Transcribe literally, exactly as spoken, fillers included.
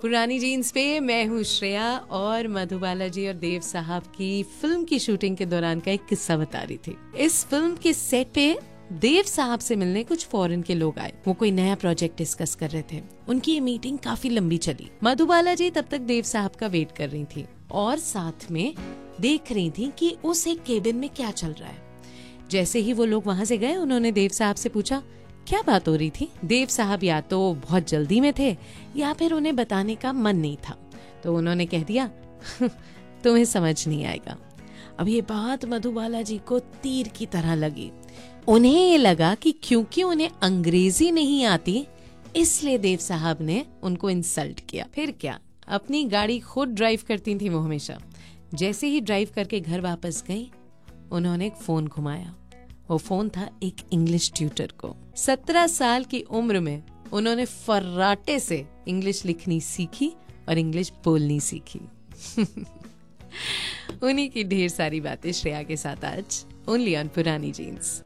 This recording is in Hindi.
पुरानी जीन्स पे मैं हूँ श्रेया और मधुबाला जी और देव साहब की फिल्म की शूटिंग के दौरान का एक किस्सा बता रही थी। इस फिल्म के सेट पे देव साहब से मिलने कुछ फॉरेन के लोग आए। वो कोई नया प्रोजेक्ट डिस्कस कर रहे थे। उनकी ये मीटिंग काफी लंबी चली। मधुबाला जी तब तक देव साहब का वेट कर रही थी और साथ में देख रही थी कि उस एक केबिन में क्या चल रहा है। जैसे ही वो लोग वहाँ से गए, उन्होंने देव साहब से पूछा क्या बात हो रही थी। देव साहब या तो बहुत जल्दी में थे या फिर उन्हें बताने का मन नहीं था, तो उन्होंने कह दिया तुम्हें समझ नहीं आएगा। अब ये बात मधुबाला जी को तीर की तरह लगी। उन्हें ये लगा कि क्योंकि उन्हें अंग्रेजी नहीं आती इसलिए देव साहब ने उनको इंसल्ट किया। फिर क्या, अपनी गाड़ी खुद ड्राइव करती थी वो हमेशा। जैसे ही ड्राइव करके घर वापस गई, उन्होंने एक फोन घुमाया। वो फोन था एक इंग्लिश ट्यूटर को। सत्रह साल की उम्र में उन्होंने फर्राटे से इंग्लिश लिखनी सीखी और इंग्लिश बोलनी सीखी। उन्हीं की ढेर सारी बातें श्रेया के साथ आज ओनली ऑन पुरानी जीन्स।